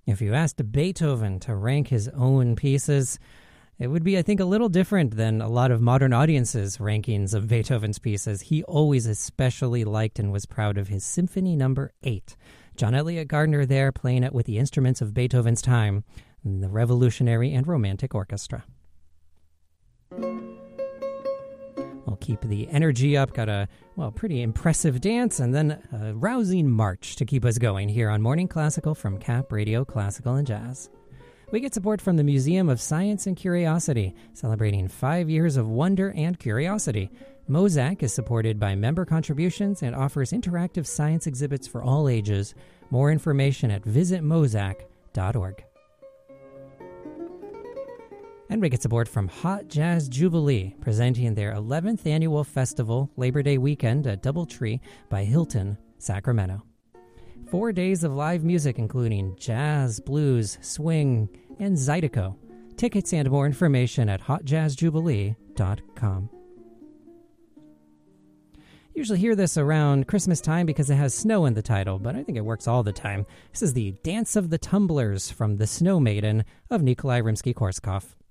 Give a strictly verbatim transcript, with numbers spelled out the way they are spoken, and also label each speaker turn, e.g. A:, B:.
A: If you asked Beethoven to rank his own pieces, it would be, I think, a little different than a lot of modern audiences' rankings of Beethoven's pieces. He always especially liked and was proud of his Symphony Number eight. John Elliott Gardner there playing it with the instruments of Beethoven's time, the Revolutionary and Romantic Orchestra. We'll keep the energy up, got a, well, pretty impressive dance, and then a rousing march to keep us going here on Morning Classical from Cap Radio Classical and Jazz. We get support from the Museum of Science and Curiosity, celebrating five years of wonder and curiosity. Mozak is supported by member contributions and offers interactive science exhibits for all ages. More information at visit mozak dot org. And we get support from Hot Jazz Jubilee, presenting their eleventh annual festival Labor Day weekend at Doubletree by Hilton, Sacramento. Four days of live music including jazz, blues, swing, and zydeco. Tickets and more information at hot jazz jubilee dot com. Usually hear this around Christmas time because it has snow in the title, but I think it works all the time. This is the Dance of the Tumblers from The Snow Maiden of Nikolai Rimsky-Korsakov.